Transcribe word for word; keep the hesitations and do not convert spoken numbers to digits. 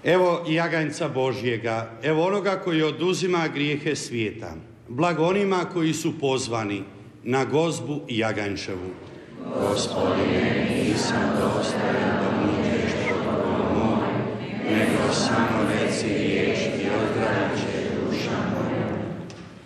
Evo jaganjca Božjega, evo onoga koji oduzima grijehe svijeta. Blago onima koji su pozvani na gozbu jaganjčevu. Gospodine, nisam dostojan da uđeš pod krov moj, nego samo reci riječ